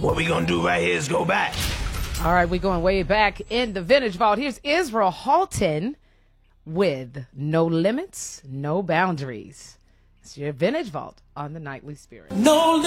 what we gonna do right here is go back. All right, we're going way back in the Vintage Vault. Here's Israel Halton with No Limits, No Boundaries. It's your Vintage Vault on the Nightly Spirit. No